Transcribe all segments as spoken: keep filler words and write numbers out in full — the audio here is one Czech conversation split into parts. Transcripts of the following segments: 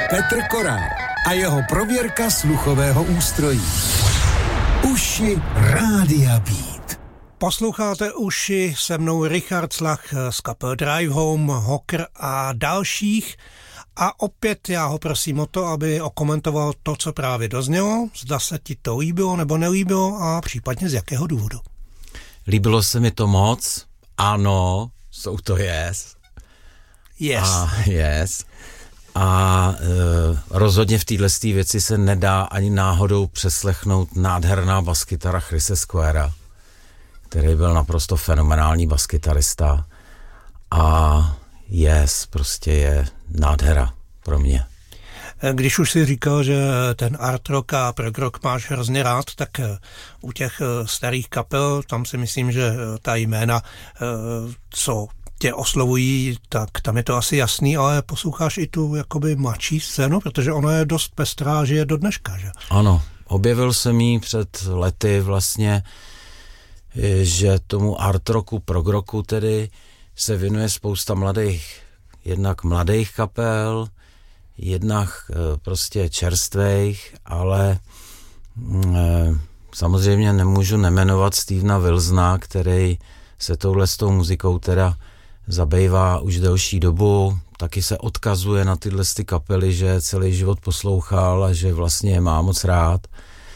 Petr Korál a jeho prověrka sluchového ústrojí. Uši Rádia Beat. Posloucháte Uši, se mnou Richard Slach z kapel Drive Home, Hocker a dalších. A opět já ho prosím o to, aby okomentoval to, co právě doznělo, zda se ti to líbilo nebo nelíbilo a případně z jakého důvodu. Líbilo se mi to moc, ano, jsou to yes. Yes. A, yes. A e, rozhodně v této věci se nedá ani náhodou přeslechnout nádherná baskytara Chrise Squarea, který byl naprosto fenomenální baskytarista. A yes, prostě je nádhera pro mě. Když už si říkal, že ten art rock a prog rock máš hrozně rád, tak u těch starých kapel, tam si myslím, že ta jména, co tě oslovují, tak tam je to asi jasný, ale posloucháš i tu jakoby mladší scénu, protože ona je dost pestrá a žije do dneška, že? Ano, objevil jsem jí před lety vlastně, že tomu art rocku, prog rocku tedy se věnuje spousta mladých, jednak mladých kapel, jednak prostě čerstvých, ale e, samozřejmě nemůžu nemenovat Stevena Wilsona, který se touhle s tou muzikou teda zabývá už delší dobu, taky se odkazuje na tyhle ty kapely, že celý život poslouchal a že vlastně je má moc rád.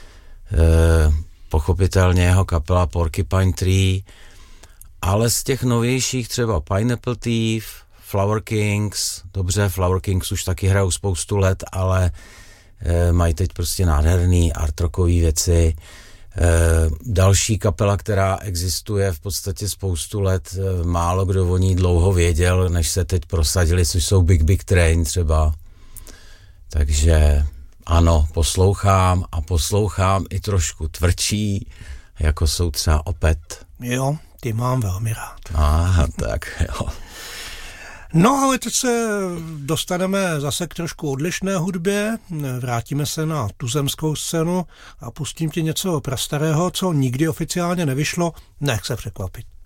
E, pochopitelně jeho kapela Porcupine Tree, ale z těch novějších třeba Pineapple Thief, Flower Kings, dobře, Flower Kings už taky hrajou spoustu let, ale e, mají teď prostě nádherný art rockový věci. E, další kapela, která existuje v podstatě spoustu let, e, málo kdo o ní dlouho věděl, než se teď prosadili, což jsou Big Big Train třeba. Takže ano, poslouchám a poslouchám i trošku tvrdší, jako jsou třeba Opeth. Jo, ty mám velmi rád. Aha, tak jo. No ale teď se dostaneme zase k trošku odlišné hudbě, vrátíme se na tuzemskou scénu a pustím ti něco prastarého, co nikdy oficiálně nevyšlo, nech se překvapit.